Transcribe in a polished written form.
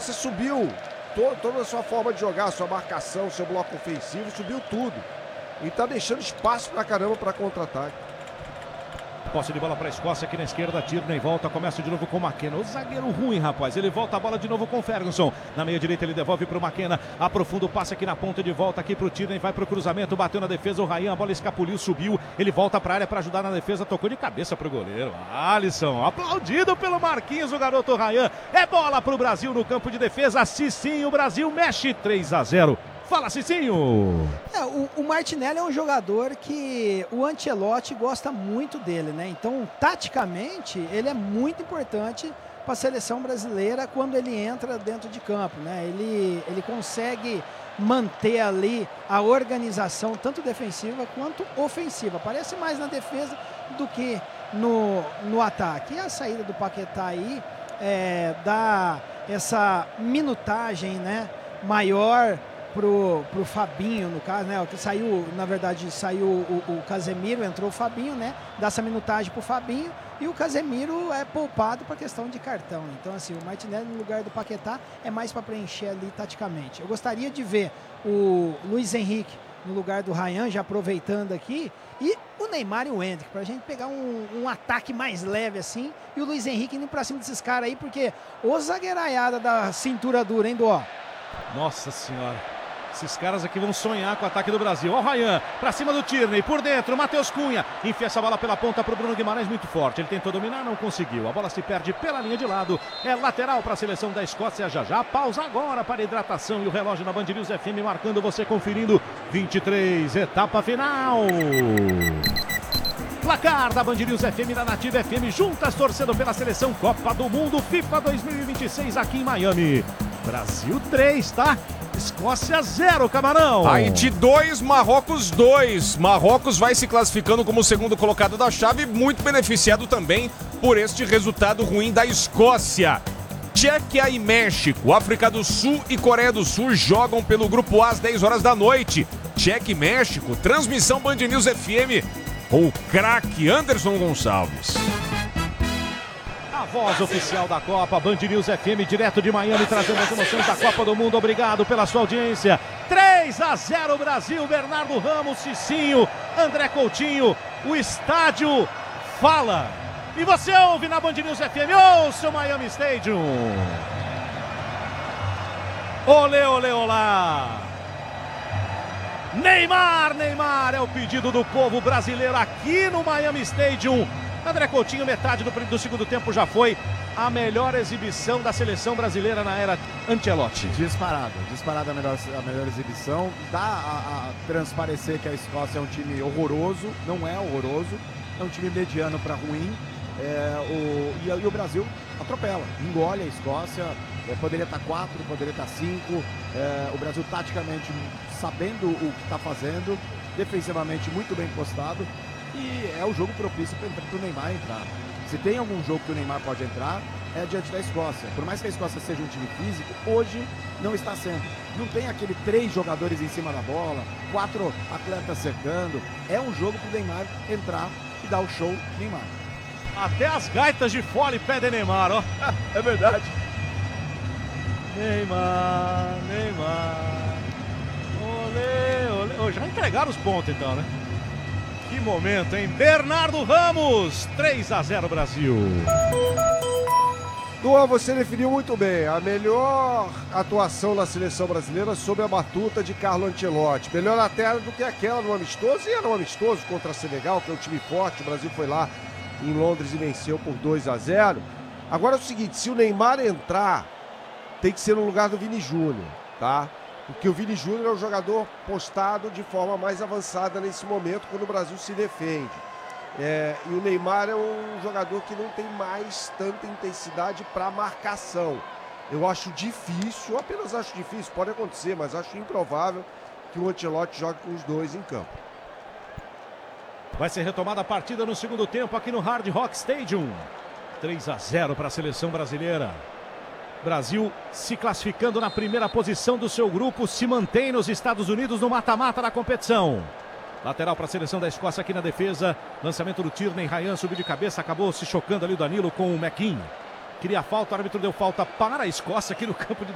Escócia subiu toda a sua forma de jogar, sua marcação, seu bloco ofensivo, subiu tudo. E tá deixando espaço pra caramba pra contra-ataque. Posse de bola para a Escócia aqui na esquerda, Tierney volta, começa de novo com o McKenna. O zagueiro ruim, rapaz, ele volta a bola de novo com o Ferguson. Na meia direita ele devolve para o McKenna, aprofunda o passe aqui na ponta, de volta aqui para o Tierney, vai para o cruzamento, bateu na defesa, o Ryan, a bola escapuliu, subiu, ele volta para a área para ajudar na defesa, tocou de cabeça para o goleiro. Alisson, aplaudido pelo Marquinhos, o garoto Ryan. É bola para o Brasil no campo de defesa, Cicinho, o Brasil mexe 3-0. Fala, Cicinho! O Martinelli é um jogador que o Ancelotti gosta muito dele, né? Então, taticamente, ele é muito importante para a seleção brasileira quando ele entra dentro de campo, né? Ele consegue manter ali a organização, tanto defensiva quanto ofensiva. Parece mais na defesa do que no ataque. E a saída do Paquetá aí dá essa minutagem, né, maior pro Fabinho, no caso, né? Que saiu, na verdade, saiu o Casemiro, entrou o Fabinho, né? Dá essa minutagem pro Fabinho e o Casemiro é poupado para questão de cartão. Então, assim, o Martinelli no lugar do Paquetá é mais para preencher ali taticamente. Eu gostaria de ver o Luiz Henrique no lugar do Ryan, já aproveitando aqui, e o Neymar e o Endrick, pra gente pegar um ataque mais leve assim, e o Luiz Henrique indo pra cima desses caras aí, porque ô zagueiraiada da cintura dura, hein, Dó? Nossa senhora. Esses caras aqui vão sonhar com o ataque do Brasil. Ó o Ryan, pra cima do Tierney, por dentro, o Matheus Cunha. Enfia essa bola pela ponta pro Bruno Guimarães, muito forte. Ele tentou dominar, não conseguiu. A bola se perde pela linha de lado. É lateral para a seleção da Escócia. Já. Pausa agora para hidratação. E o relógio na Band News FM marcando, você conferindo. 23, etapa final. Placar da Band News FM da Nativa FM, juntas torcendo pela seleção Copa do Mundo FIFA 2026 aqui em Miami. Brasil 3, tá? Escócia 0, Camarão. Haiti 2, Marrocos 2. Marrocos vai se classificando como o segundo colocado da chave, muito beneficiado também por este resultado ruim da Escócia. Tchequia e México, África do Sul e Coreia do Sul jogam pelo Grupo A às 10 horas da noite. Tchequia e México, transmissão Band News FM com o craque Anderson Gonçalves. A voz oficial da Copa, Band News FM, direto de Miami, trazendo as emoções da Copa do Mundo. Obrigado pela sua audiência. 3-0 Brasil, Bernardo Ramos, Cicinho, André Coutinho. O estádio fala. E você ouve na Band News FM, ouça o Miami Stadium. Olê, olê, olá. Neymar é o pedido do povo brasileiro aqui no Miami Stadium. André Coutinho, metade do segundo tempo já foi a melhor exibição da seleção brasileira na era Ancelotti. Disparada a melhor exibição. Dá a transparecer que a Escócia é um time horroroso, não é horroroso, é um time mediano para ruim. E o Brasil atropela, engole a Escócia. Poderia estar 4, poderia estar 5. O Brasil taticamente sabendo o que está fazendo, defensivamente muito bem postado. E é o jogo propício para o Neymar entrar. Se tem algum jogo que o Neymar pode entrar, é diante da Escócia. Por mais que a Escócia seja um time físico, hoje não está sendo. Não tem aquele 3 jogadores em cima da bola, 4 atletas cercando. É um jogo para o Neymar entrar e dar o show Neymar. Até as gaitas de fole pedem Neymar, ó. É verdade. Neymar. Olê, olê. Já entregaram os pontos então, né? Que momento, hein? Bernardo Ramos, 3-0 Brasil. Duan, você definiu muito bem. A melhor atuação na seleção brasileira sob a batuta de Carlo Ancelotti. Melhor até do que aquela no amistoso. E era um amistoso contra a Senegal, que é um time forte. O Brasil foi lá em Londres e venceu por 2-0. Agora é o seguinte, se o Neymar entrar, tem que ser no lugar do Vini Júnior, tá? Porque o Vini Júnior é um jogador postado de forma mais avançada nesse momento, quando o Brasil se defende. E o Neymar é um jogador que não tem mais tanta intensidade para marcação. Eu acho difícil, eu apenas acho difícil, pode acontecer, mas acho improvável que o Ancelotti jogue com os dois em campo. Vai ser retomada a partida no segundo tempo aqui no Hard Rock Stadium. 3-0 para a seleção brasileira. Brasil se classificando na primeira posição do seu grupo, se mantém nos Estados Unidos no mata-mata da competição. Lateral para a seleção da Escócia aqui na defesa. Lançamento do Tierney, Ryan subiu de cabeça, acabou se chocando ali o Danilo com o McKean. Queria falta, o árbitro deu falta para a Escócia aqui no campo de